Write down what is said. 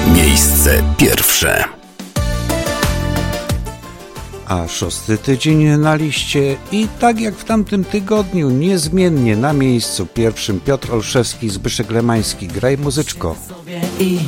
Miejsce pierwsze. A 6. tydzień na liście i tak jak w tamtym tygodniu, niezmiennie na miejscu pierwszym Piotr Olszewski, Zbyszek Lemański. Graj muzyczko.